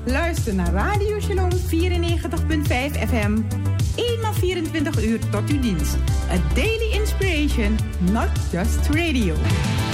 Luister naar Radio Shalom 94.5 FM. Eenmaal 24 uur tot uw dienst. A daily inspiration, not just radio.